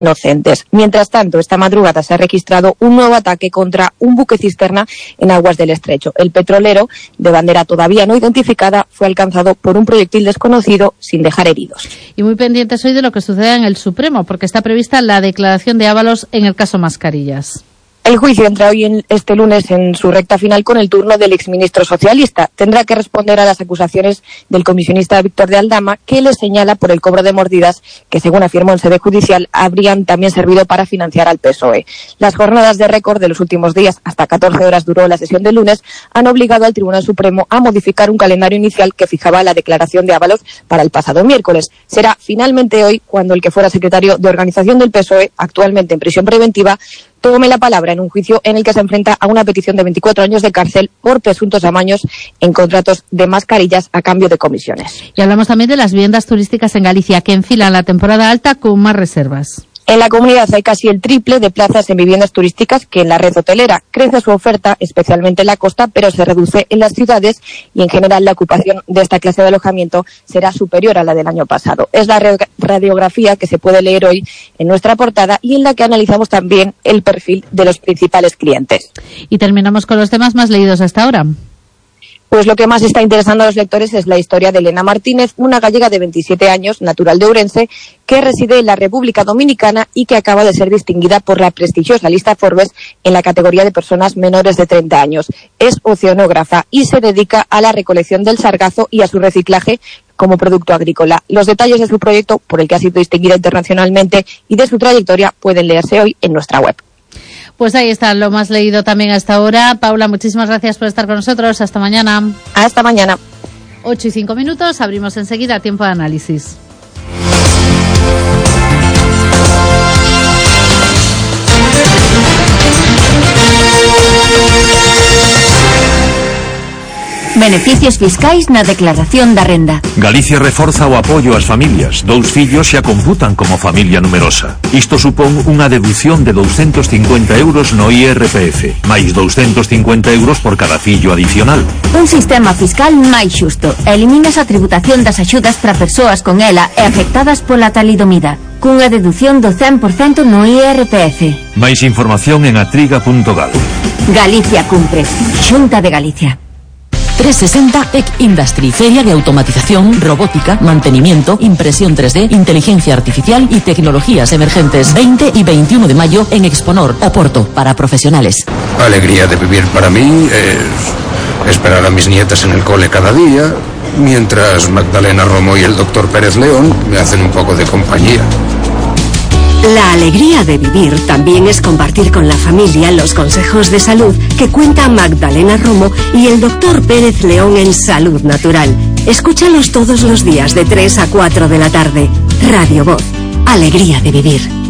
inocentes. Mientras tanto, esta madrugada se ha registrado un nuevo ataque contra un buque cisterna en aguas del estrecho. El petrolero, de bandera todavía no identificada, fue alcanzado por un proyectil desconocido sin dejar heridos. Y muy pendientes hoy de lo que suceda en el Supremo, porque está prevista la declaración de Ábalos en el caso Mascarillas. El juicio entra hoy este lunes en su recta final con el turno del exministro socialista. Tendrá que responder a las acusaciones del comisionista Víctor de Aldama, que le señala por el cobro de mordidas que, según afirmó en sede judicial, habrían también servido para financiar al PSOE. Las jornadas de récord de los últimos días, hasta 14 horas duró la sesión de lunes, han obligado al Tribunal Supremo a modificar un calendario inicial que fijaba la declaración de Ábalos para el pasado miércoles. Será finalmente hoy cuando el que fuera secretario de organización del PSOE, actualmente en prisión preventiva, tome la palabra en un juicio en el que se enfrenta a una petición de 24 años de cárcel por presuntos amaños en contratos de mascarillas a cambio de comisiones. Y hablamos también de las viviendas turísticas en Galicia, que enfilan la temporada alta con más reservas. En la comunidad hay casi el triple de plazas en viviendas turísticas que en la red hotelera. Crece su oferta, especialmente en la costa, pero se reduce en las ciudades y en general la ocupación de esta clase de alojamiento será superior a la del año pasado. Es la radiografía que se puede leer hoy en nuestra portada y en la que analizamos también el perfil de los principales clientes. Y terminamos con los temas más leídos hasta ahora. Pues lo que más está interesando a los lectores es la historia de Elena Martínez, una gallega de 27 años, natural de Ourense, que reside en la República Dominicana y que acaba de ser distinguida por la prestigiosa lista Forbes en la categoría de personas menores de 30 años. Es oceanógrafa y se dedica a la recolección del sargazo y a su reciclaje como producto agrícola. Los detalles de su proyecto, por el que ha sido distinguida internacionalmente, y de su trayectoria pueden leerse hoy en nuestra web. Pues ahí está lo más leído también hasta ahora. Paula, muchísimas gracias por estar con nosotros. Hasta mañana. Hasta mañana. 8:05. Abrimos enseguida Tiempo de Análisis. Beneficios fiscais na declaración da renda. Galicia reforza o apoio ás familias. 2 fillos xa computan como familia numerosa. Isto supón unha deducción de 250 euros no IRPF, máis 250 euros por cada fillo adicional. Un sistema fiscal máis xusto. Eliminas a tributación das axudas para persoas con ela e afectadas pola talidomida, cunha deducción do 100% no IRPF. Máis información en atriga.gal. Galicia cumpre. Xunta de Galicia. 360 Tech Industry, feria de automatización, robótica, mantenimiento, impresión 3D, inteligencia artificial y tecnologías emergentes. 20 y 21 de mayo en Exponor, Oporto, para profesionales. Alegría de vivir para mí es esperar a mis nietas en el cole cada día, mientras Magdalena Romo y el doctor Pérez León me hacen un poco de compañía. La alegría de vivir también es compartir con la familia los consejos de salud que cuenta Magdalena Romo y el doctor Pérez León en Salud Natural. Escúchalos todos los días de 3 a 4 de la tarde. Radio Voz. Alegría de vivir.